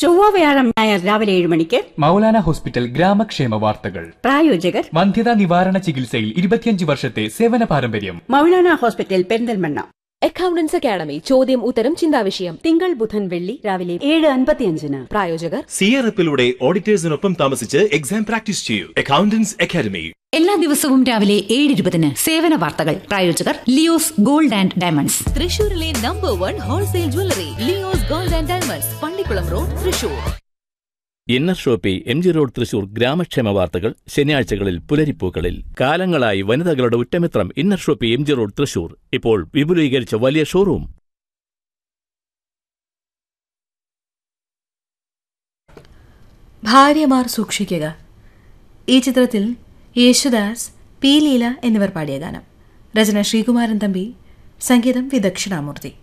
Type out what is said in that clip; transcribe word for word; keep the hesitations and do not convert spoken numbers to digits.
ചൊവ്വ വ്യാഴം ഞായർ രാവിലെ ഏഴ് മണിക്ക് മൗലാന ഹോസ്പിറ്റൽ ഗ്രാമക്ഷേമ വാർത്തകൾ. പ്രായോജകർ വന്ധ്യതാ നിവാരണ ചികിത്സയിൽ ഇരുപത്തിയഞ്ച് വർഷത്തെ സേവന പാരമ്പര്യം. Maulana hospital Perinthalmanna. Accountants academy ചോദ്യം ഉത്തരം ചിന്താവിഷയം തിങ്കൾ ബുധൻ വെള്ളി രാവിലെ ഏഴ് അൻപത്തിയഞ്ചിന്. പ്രായോജകർ സിയറപ്പിലൂടെ ഓഡിറ്റേഴ്സിനൊപ്പം താമസിച്ച് എക്സാം പ്രാക്ടീസ് ചെയ്യൂ. Accountants academy. എല്ലാ ദിവസവും രാവിലെ ഏഴ് ഇരുപതിന് സേവന വാർത്തകൾ. പ്രായോജകർ ലിയോസ് ഗോൾഡ് ആൻഡ് ഡയമണ്ട്സ്. തൃശൂരിലെ number one wholesale jewellery Leo's gold and diamonds, Pallikkulam road, Thrissur. Inner Shopee M G road Thrissur. ഗ്രാമക്ഷേമ വാർത്തകൾ ശനിയാഴ്ചകളിൽ പുലരിപ്പൂക്കളിൽ. കാലങ്ങളായി വനിതകളുടെ ഉറ്റമിത്രം inner Shopee M G road Thrissur. ഇപ്പോൾ വിപുലീകരിച്ച വലിയ ഷോറൂം. ഭാര്യമാർ സൂക്ഷിക്കുക. ഈ ചിത്രത്തിൽ യേശുദാസ്, പി ലീല എന്നിവർ പാടിയ ഗാനം. രചന ശ്രീകുമാരൻ തമ്പി, സംഗീതം വി ദക്ഷിണാമൂർത്തി.